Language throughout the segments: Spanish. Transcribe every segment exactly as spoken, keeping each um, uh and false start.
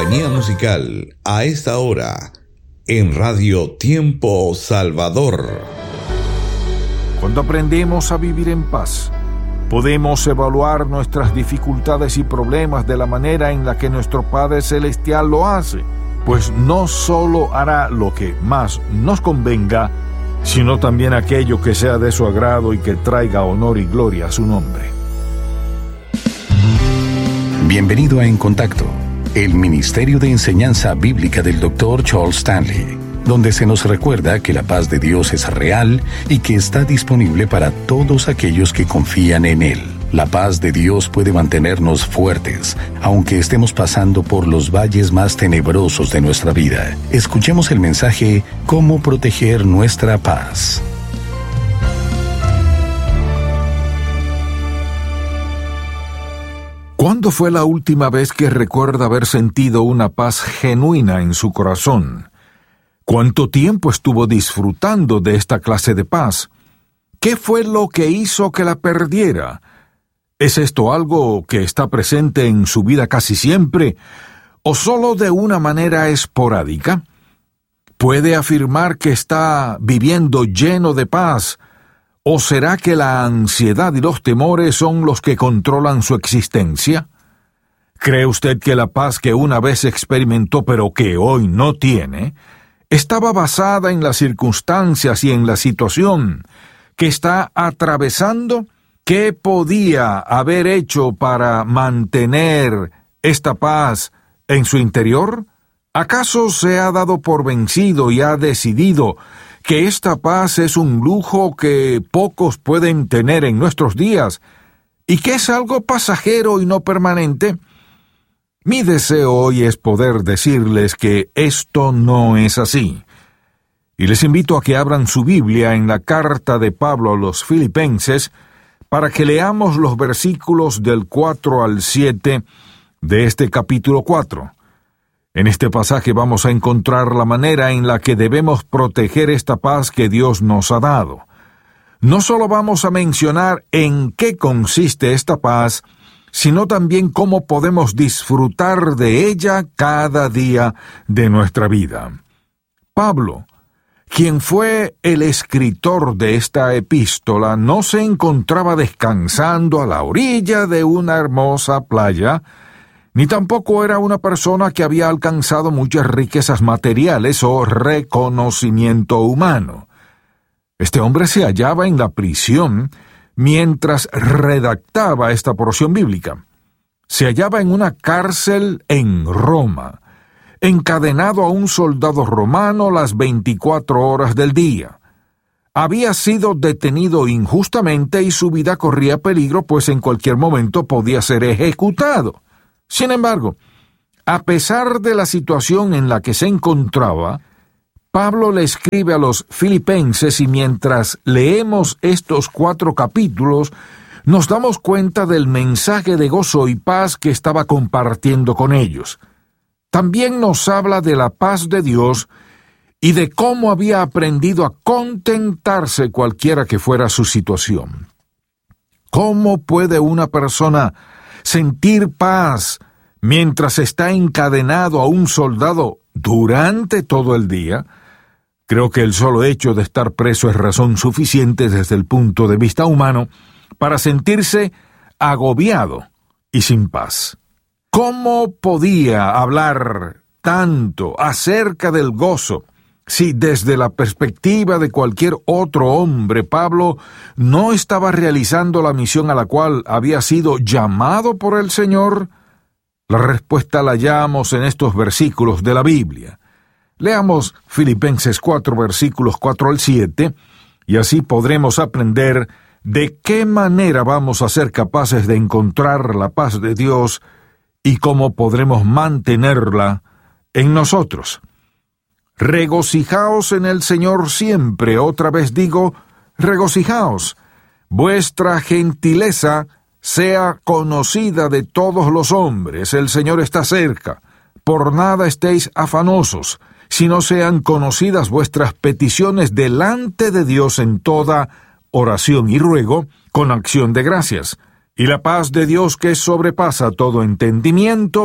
compañía musical a esta hora en Radio Tiempo Salvador. Cuando aprendemos a vivir en paz, podemos evaluar nuestras dificultades y problemas de la manera en la que nuestro Padre Celestial lo hace, pues no solo hará lo que más nos convenga, sino también aquello que sea de su agrado y que traiga honor y gloria a su nombre. Bienvenido a En Contacto, el Ministerio de Enseñanza Bíblica del doctor Charles Stanley, donde se nos recuerda que la paz de Dios es real y que está disponible para todos aquellos que confían en Él. La paz de Dios puede mantenernos fuertes, aunque estemos pasando por los valles más tenebrosos de nuestra vida. Escuchemos el mensaje ¿Cómo proteger nuestra paz? ¿Cuándo fue la última vez que recuerda haber sentido una paz genuina en su corazón? ¿Cuánto tiempo estuvo disfrutando de esta clase de paz? ¿Qué fue lo que hizo que la perdiera? ¿Es esto algo que está presente en su vida casi siempre, o solo de una manera esporádica? ¿Puede afirmar que está viviendo lleno de paz, o será que la ansiedad y los temores son los que controlan su existencia? ¿Cree usted que la paz que una vez experimentó pero que hoy no tiene, estaba basada en las circunstancias y en la situación que está atravesando? ¿Qué podía haber hecho para mantener esta paz en su interior? ¿Acaso se ha dado por vencido y ha decidido que esta paz es un lujo que pocos pueden tener en nuestros días y que es algo pasajero y no permanente? Mi deseo hoy es poder decirles que esto no es así. Y les invito a que abran su Biblia en la carta de Pablo a los Filipenses para que leamos los versículos del cuatro al siete de este capítulo cuatro. En este pasaje vamos a encontrar la manera en la que debemos proteger esta paz que Dios nos ha dado. No solo vamos a mencionar en qué consiste esta paz, sino también cómo podemos disfrutar de ella cada día de nuestra vida. Pablo, quien fue el escritor de esta epístola, no se encontraba descansando a la orilla de una hermosa playa, ni tampoco era una persona que había alcanzado muchas riquezas materiales o reconocimiento humano. Este hombre se hallaba en la prisión mientras redactaba esta porción bíblica. Se hallaba en una cárcel en Roma, encadenado a un soldado romano las veinticuatro horas del día. Había sido detenido injustamente y su vida corría peligro, pues en cualquier momento podía ser ejecutado. Sin embargo, a pesar de la situación en la que se encontraba, Pablo le escribe a los filipenses y mientras leemos estos cuatro capítulos, nos damos cuenta del mensaje de gozo y paz que estaba compartiendo con ellos. También nos habla de la paz de Dios y de cómo había aprendido a contentarse cualquiera que fuera su situación. ¿Cómo puede una persona sentir paz mientras está encadenado a un soldado durante todo el día? Creo que el solo hecho de estar preso es razón suficiente desde el punto de vista humano para sentirse agobiado y sin paz. ¿Cómo podía hablar tanto acerca del gozo si desde la perspectiva de cualquier otro hombre Pablo no estaba realizando la misión a la cual había sido llamado por el Señor? La respuesta la hallamos en estos versículos de la Biblia. Leamos Filipenses cuatro, versículos cuatro al siete, y así podremos aprender de qué manera vamos a ser capaces de encontrar la paz de Dios y cómo podremos mantenerla en nosotros. Regocijaos en el Señor siempre. Otra vez digo, regocijaos. Vuestra gentileza sea conocida de todos los hombres. El Señor está cerca. Por nada estéis afanosos, sino sean conocidas vuestras peticiones delante de Dios en toda oración y ruego, con acción de gracias. Y la paz de Dios, que sobrepasa todo entendimiento,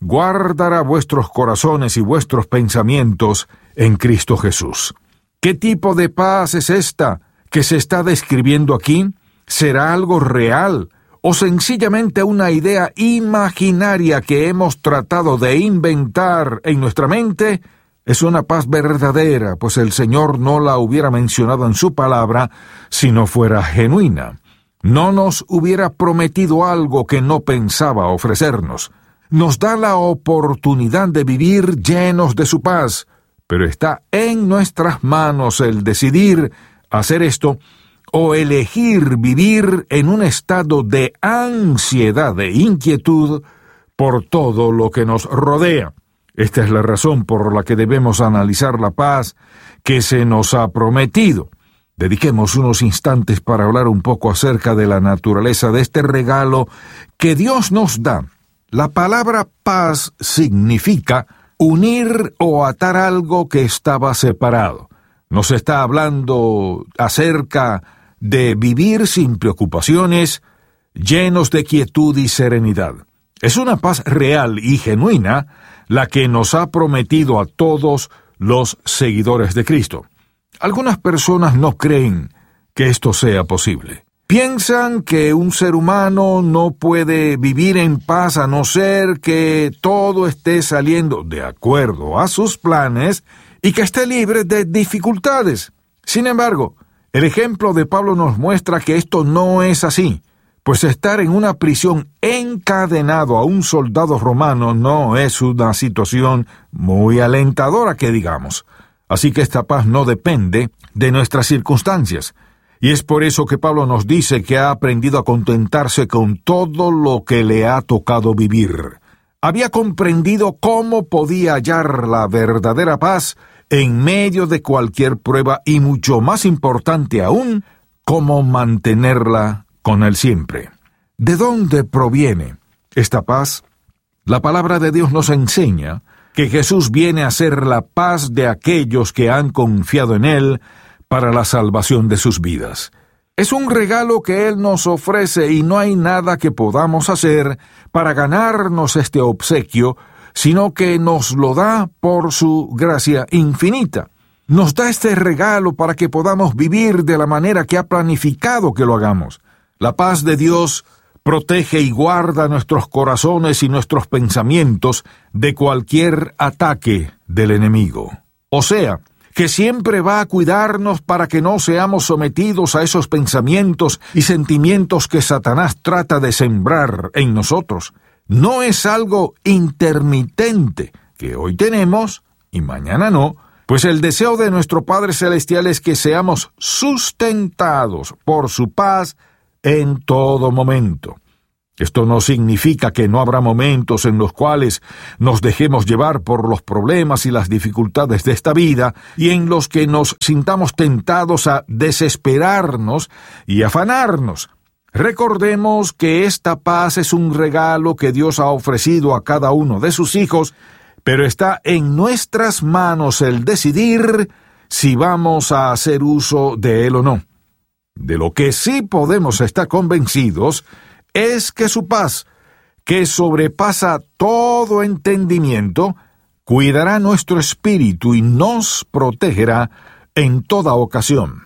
guardará vuestros corazones y vuestros pensamientos en Cristo Jesús. ¿Qué tipo de paz es esta que se está describiendo aquí? ¿Será algo real o sencillamente una idea imaginaria que hemos tratado de inventar en nuestra mente? Es una paz verdadera, pues el Señor no la hubiera mencionado en su palabra si no fuera genuina. No nos hubiera prometido algo que no pensaba ofrecernos. Nos da la oportunidad de vivir llenos de su paz, pero está en nuestras manos el decidir hacer esto o elegir vivir en un estado de ansiedad e inquietud por todo lo que nos rodea. Esta es la razón por la que debemos analizar la paz que se nos ha prometido. Dediquemos unos instantes para hablar un poco acerca de la naturaleza de este regalo que Dios nos da. La palabra paz significa unir o atar algo que estaba separado. Nos está hablando acerca de vivir sin preocupaciones, llenos de quietud y serenidad. Es una paz real y genuina la que nos ha prometido a todos los seguidores de Cristo. Algunas personas no creen que esto sea posible. Piensan que un ser humano no puede vivir en paz a no ser que todo esté saliendo de acuerdo a sus planes y que esté libre de dificultades. Sin embargo, el ejemplo de Pablo nos muestra que esto no es así, pues estar en una prisión encadenado a un soldado romano no es una situación muy alentadora que digamos. Así que esta paz no depende de nuestras circunstancias. Y es por eso que Pablo nos dice que ha aprendido a contentarse con todo lo que le ha tocado vivir. Había comprendido cómo podía hallar la verdadera paz en medio de cualquier prueba y, mucho más importante aún, cómo mantenerla con él siempre. ¿De dónde proviene esta paz? La palabra de Dios nos enseña que Jesús viene a ser la paz de aquellos que han confiado en Él para la salvación de sus vidas. Es un regalo que Él nos ofrece y no hay nada que podamos hacer para ganarnos este obsequio, sino que nos lo da por su gracia infinita. Nos da este regalo para que podamos vivir de la manera que ha planificado que lo hagamos. La paz de Dios protege y guarda nuestros corazones y nuestros pensamientos de cualquier ataque del enemigo. O sea, que siempre va a cuidarnos para que no seamos sometidos a esos pensamientos y sentimientos que Satanás trata de sembrar en nosotros. No es algo intermitente que hoy tenemos y mañana no, pues el deseo de nuestro Padre Celestial es que seamos sustentados por su paz en todo momento. Esto no significa que no habrá momentos en los cuales nos dejemos llevar por los problemas y las dificultades de esta vida y en los que nos sintamos tentados a desesperarnos y afanarnos. Recordemos que esta paz es un regalo que Dios ha ofrecido a cada uno de sus hijos, pero está en nuestras manos el decidir si vamos a hacer uso de él o no. De lo que sí podemos estar convencidos es que su paz, que sobrepasa todo entendimiento, cuidará nuestro espíritu y nos protegerá en toda ocasión.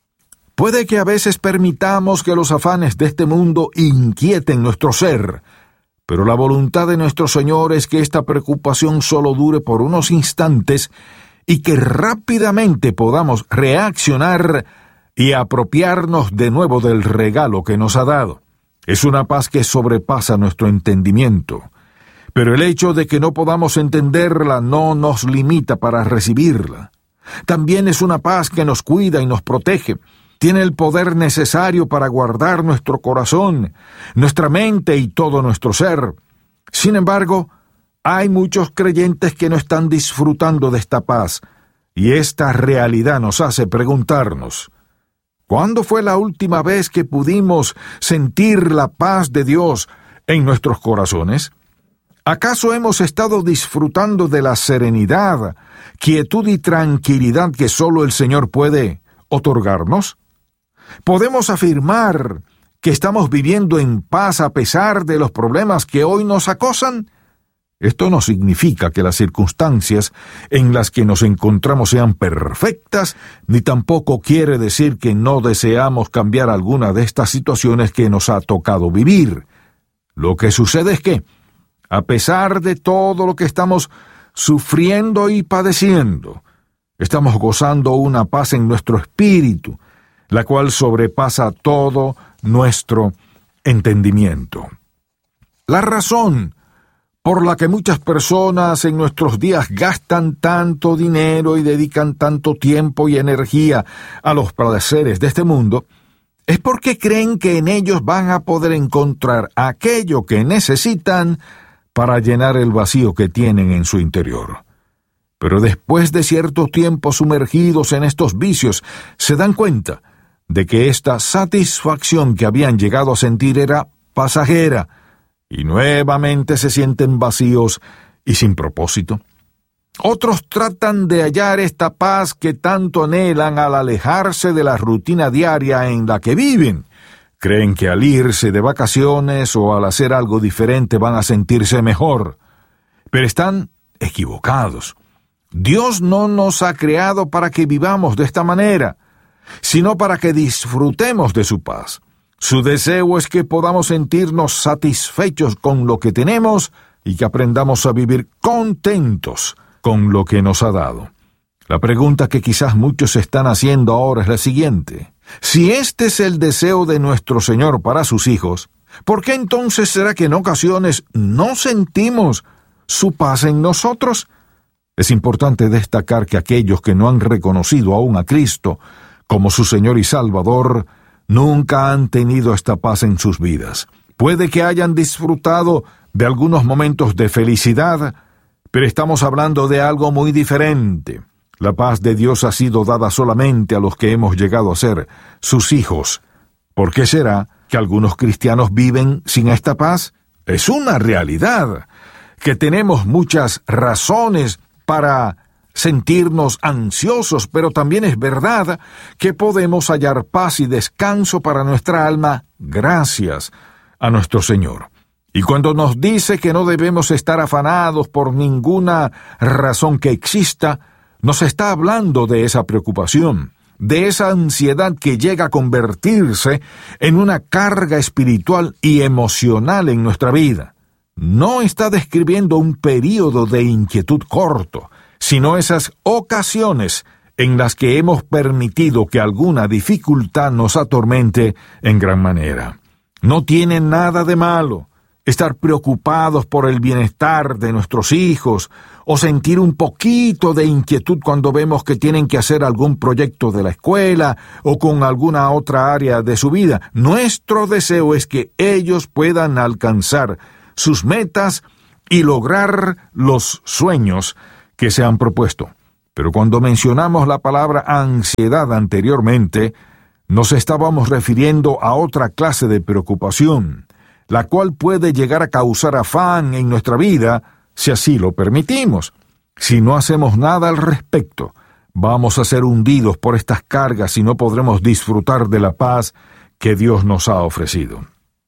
Puede que a veces permitamos que los afanes de este mundo inquieten nuestro ser, pero la voluntad de nuestro Señor es que esta preocupación solo dure por unos instantes y que rápidamente podamos reaccionar y apropiarnos de nuevo del regalo que nos ha dado. Es una paz que sobrepasa nuestro entendimiento, pero el hecho de que no podamos entenderla no nos limita para recibirla. También es una paz que nos cuida y nos protege. Tiene el poder necesario para guardar nuestro corazón, nuestra mente y todo nuestro ser. Sin embargo, hay muchos creyentes que no están disfrutando de esta paz, y esta realidad nos hace preguntarnos: ¿cuándo fue la última vez que pudimos sentir la paz de Dios en nuestros corazones? ¿Acaso hemos estado disfrutando de la serenidad, quietud y tranquilidad que solo el Señor puede otorgarnos? ¿Podemos afirmar que estamos viviendo en paz a pesar de los problemas que hoy nos acosan? Esto no significa que las circunstancias en las que nos encontramos sean perfectas, ni tampoco quiere decir que no deseamos cambiar alguna de estas situaciones que nos ha tocado vivir. Lo que sucede es que, a pesar de todo lo que estamos sufriendo y padeciendo, estamos gozando una paz en nuestro espíritu, la cual sobrepasa todo nuestro entendimiento. La razón por la que muchas personas en nuestros días gastan tanto dinero y dedican tanto tiempo y energía a los placeres de este mundo, es porque creen que en ellos van a poder encontrar aquello que necesitan para llenar el vacío que tienen en su interior. Pero después de cierto tiempo sumergidos en estos vicios, se dan cuenta de que esta satisfacción que habían llegado a sentir era pasajera, y nuevamente se sienten vacíos y sin propósito. Otros tratan de hallar esta paz que tanto anhelan al alejarse de la rutina diaria en la que viven. Creen que al irse de vacaciones o al hacer algo diferente van a sentirse mejor. Pero están equivocados. Dios no nos ha creado para que vivamos de esta manera, sino para que disfrutemos de su paz. Su deseo es que podamos sentirnos satisfechos con lo que tenemos y que aprendamos a vivir contentos con lo que nos ha dado. La pregunta que quizás muchos están haciendo ahora es la siguiente: si este es el deseo de nuestro Señor para sus hijos, ¿por qué entonces será que en ocasiones no sentimos su paz en nosotros? Es importante destacar que aquellos que no han reconocido aún a Cristo como su Señor y Salvador nunca han tenido esta paz en sus vidas. Puede que hayan disfrutado de algunos momentos de felicidad, pero estamos hablando de algo muy diferente. La paz de Dios ha sido dada solamente a los que hemos llegado a ser sus hijos. ¿Por qué será que algunos cristianos viven sin esta paz? Es una realidad que tenemos muchas razones para sentirnos ansiosos, pero también es verdad que podemos hallar paz y descanso para nuestra alma gracias a nuestro Señor. Y cuando nos dice que no debemos estar afanados por ninguna razón que exista, nos está hablando de esa preocupación, de esa ansiedad que llega a convertirse en una carga espiritual y emocional en nuestra vida. No está describiendo un período de inquietud corto, sino esas ocasiones en las que hemos permitido que alguna dificultad nos atormente en gran manera. No tiene nada de malo estar preocupados por el bienestar de nuestros hijos o sentir un poquito de inquietud cuando vemos que tienen que hacer algún proyecto de la escuela o con alguna otra área de su vida. Nuestro deseo es que ellos puedan alcanzar sus metas y lograr los sueños que se han propuesto. Pero cuando mencionamos la palabra ansiedad anteriormente, nos estábamos refiriendo a otra clase de preocupación, la cual puede llegar a causar afán en nuestra vida si así lo permitimos. Si no hacemos nada al respecto, vamos a ser hundidos por estas cargas y no podremos disfrutar de la paz que Dios nos ha ofrecido.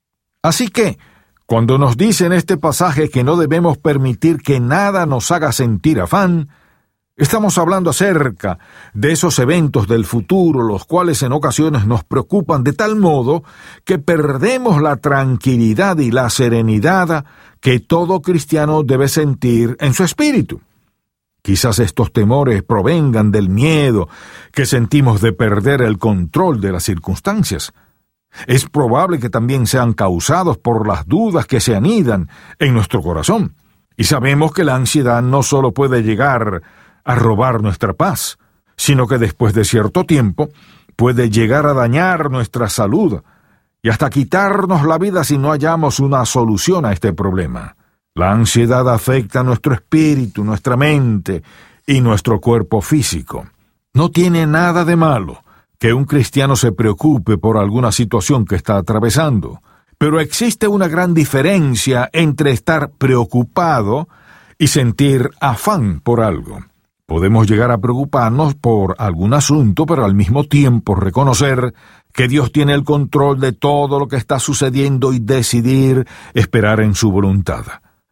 Así que, cuando nos dice en este pasaje que no debemos permitir que nada nos haga sentir afán, estamos hablando acerca de esos eventos del futuro, los cuales en ocasiones nos preocupan de tal modo que perdemos la tranquilidad y la serenidad que todo cristiano debe sentir en su espíritu. Quizás estos temores provengan del miedo que sentimos de perder el control de las circunstancias. Es probable que también sean causados por las dudas que se anidan en nuestro corazón. Y sabemos que la ansiedad no solo puede llegar a robar nuestra paz, sino que después de cierto tiempo puede llegar a dañar nuestra salud y hasta quitarnos la vida si no hallamos una solución a este problema. La ansiedad afecta nuestro espíritu, nuestra mente y nuestro cuerpo físico. No tiene nada de malo que un cristiano se preocupe por alguna situación que está atravesando, pero existe una gran diferencia entre estar preocupado y sentir afán por algo. Podemos llegar a preocuparnos por algún asunto, pero al mismo tiempo reconocer que Dios tiene el control de todo lo que está sucediendo y decidir esperar en su voluntad.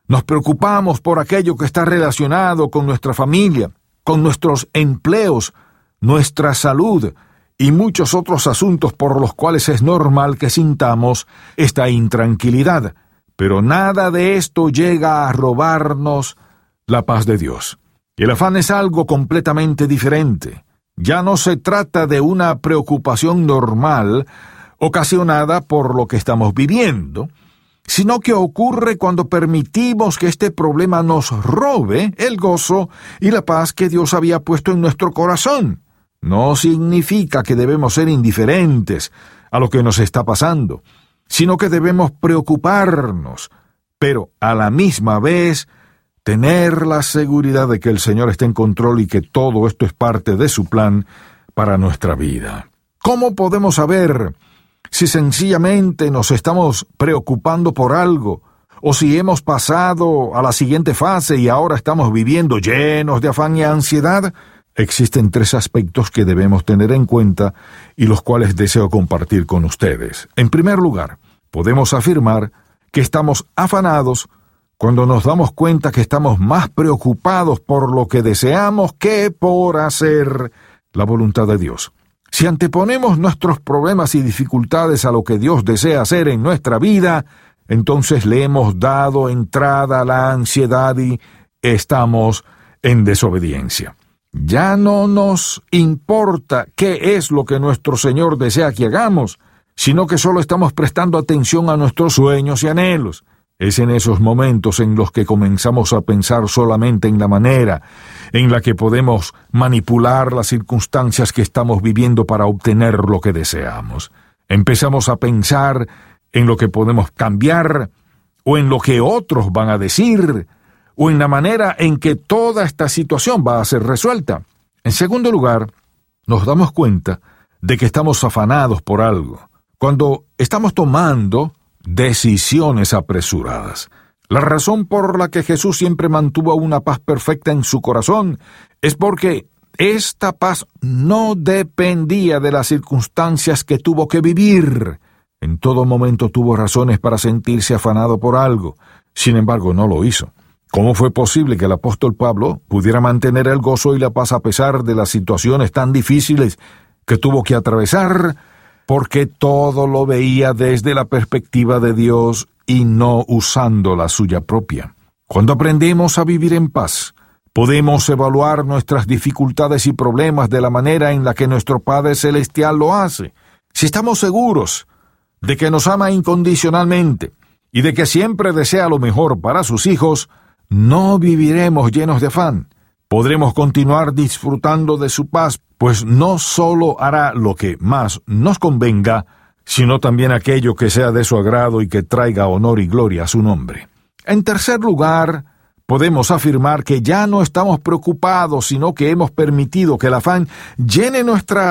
Nos preocupamos por aquello que está relacionado con nuestra familia, con nuestros empleos, nuestra salud y muchos otros asuntos por los cuales es normal que sintamos esta intranquilidad. Pero nada de esto llega a robarnos la paz de Dios. El afán es algo completamente diferente. Ya no se trata de una preocupación normal ocasionada por lo que estamos viviendo, sino que ocurre cuando permitimos que este problema nos robe el gozo y la paz que Dios había puesto en nuestro corazón. No significa que debemos ser indiferentes a lo que nos está pasando, sino que debemos preocuparnos, pero a la misma vez tener la seguridad de que el Señor está en control y que todo esto es parte de su plan para nuestra vida. ¿Cómo podemos saber si sencillamente nos estamos preocupando por algo, o si hemos pasado a la siguiente fase y ahora estamos viviendo llenos de afán y ansiedad? Existen tres aspectos que debemos tener en cuenta y los cuales deseo compartir con ustedes. En primer lugar, podemos afirmar que estamos afanados cuando nos damos cuenta que estamos más preocupados por lo que deseamos que por hacer la voluntad de Dios. Si anteponemos nuestros problemas y dificultades a lo que Dios desea hacer en nuestra vida, entonces le hemos dado entrada a la ansiedad y estamos en desobediencia. Ya no nos importa qué es lo que nuestro Señor desea que hagamos, sino que solo estamos prestando atención a nuestros sueños y anhelos. Es en esos momentos en los que comenzamos a pensar solamente en la manera en la que podemos manipular las circunstancias que estamos viviendo para obtener lo que deseamos. Empezamos a pensar en lo que podemos cambiar, o en lo que otros van a decir, o en la manera en que toda esta situación va a ser resuelta. En segundo lugar, nos damos cuenta de que estamos afanados por algo cuando estamos tomando decisiones apresuradas. La razón por la que Jesús siempre mantuvo una paz perfecta en su corazón es porque esta paz no dependía de las circunstancias que tuvo que vivir. En todo momento tuvo razones para sentirse afanado por algo. Sin embargo, no lo hizo. ¿Cómo fue posible que el apóstol Pablo pudiera mantener el gozo y la paz a pesar de las situaciones tan difíciles que tuvo que atravesar? Porque todo lo veía desde la perspectiva de Dios y no usando la suya propia. Cuando aprendemos a vivir en paz, podemos evaluar nuestras dificultades y problemas de la manera en la que nuestro Padre Celestial lo hace. Si estamos seguros de que nos ama incondicionalmente y de que siempre desea lo mejor para sus hijos, no viviremos llenos de afán. Podremos continuar disfrutando de su paz, pues no solo hará lo que más nos convenga, sino también aquello que sea de su agrado y que traiga honor y gloria a su nombre. En tercer lugar, podemos afirmar que ya no estamos preocupados, sino que hemos permitido que el afán llene nuestra